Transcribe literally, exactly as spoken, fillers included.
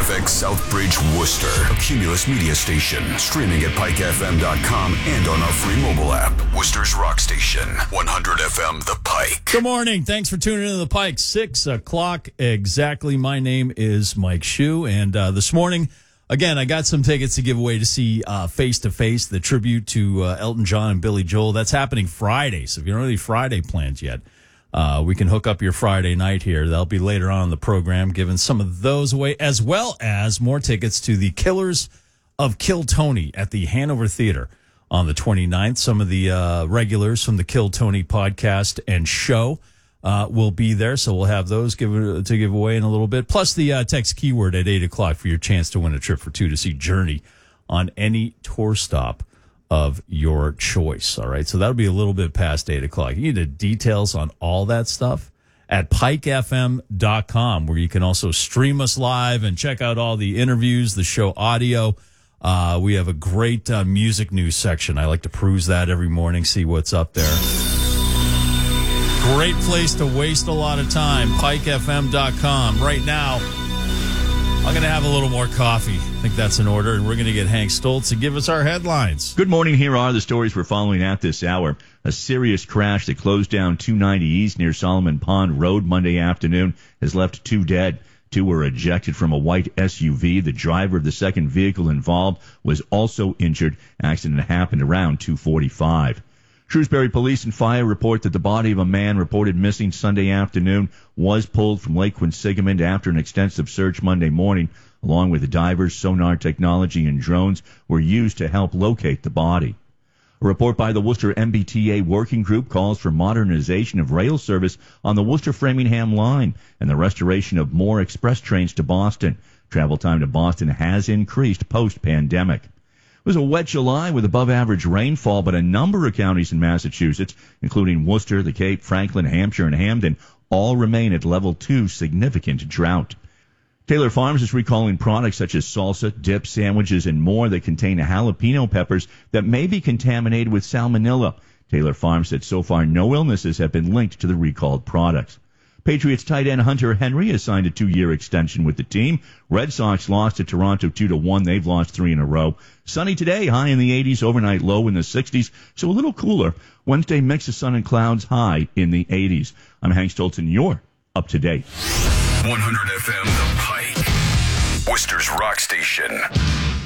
Traffic, Southbridge, Worcester. A Cumulus Media Station. Streaming at pike f m dot com and on our free mobile app. Worcester's Rock Station. one hundred F M The Pike. Good morning. Thanks for tuning in to The Pike. Six o'clock exactly. My name is Mike Shue. And uh, this morning, again, I got some tickets to give away to see uh, Face to Face, the tribute to uh, Elton John and Billy Joel. That's happening Friday. So if you don't have any Friday plans yet, Uh, we can hook up your Friday night here. That'll be later on in the program, giving some of those away, as well as more tickets to the Killers of Kill Tony at the Hanover Theater on the twenty-ninth. Some of the uh, regulars from the Kill Tony podcast and show uh, will be there, so we'll have those give, to give away in a little bit. Plus the uh, text keyword at eight o'clock for your chance to win a trip for two to see Journey on any tour stop of your choice. All right. So that'll be a little bit past eight o'clock. You need the details on all that stuff at pike f m dot com, where you can also stream us live and check out all the interviews, the show audio. Uh, we have a great uh, music news section. I like to peruse that every morning, see what's up there. Great place to waste a lot of time. pike f m dot com. Right now, I'm going to have a little more coffee. I think that's in order, and we're going to get Hank Stoltz to give us our headlines. Good morning. Here are the stories we're following at this hour. A serious crash that closed down two ninety East near Solomon Pond Road Monday afternoon has left two dead. Two were ejected from a white S U V. The driver of the second vehicle involved was also injured. Accident happened around two forty-five. Shrewsbury Police and Fire report that the body of a man reported missing Sunday afternoon was pulled from Lake Quinsigamond after an extensive search Monday morning. Along with the divers, sonar technology, and drones were used to help locate the body. A report by the Worcester M B T A Working Group calls for modernization of rail service on the Worcester-Framingham line and the restoration of more express trains to Boston. Travel time to Boston has increased post-pandemic. It was a wet July with above-average rainfall, but a number of counties in Massachusetts, including Worcester, the Cape, Franklin, Hampshire, and Hamden, all remain at level two significant drought. Taylor Farms is recalling products such as salsa, dips, sandwiches, and more that contain jalapeno peppers that may be contaminated with salmonella. Taylor Farms said so far no illnesses have been linked to the recalled products. Patriots tight end Hunter Henry has signed a two-year extension with the team. Red Sox lost to Toronto two to one. They've lost three in a row. Sunny today, high in the eighties, overnight low in the sixties, so a little cooler. Wednesday, mix of sun and clouds, high in the eighties. I'm Hank Stoltz, and you're up to date. one hundred F M The Pike. Worcester's Rock Station.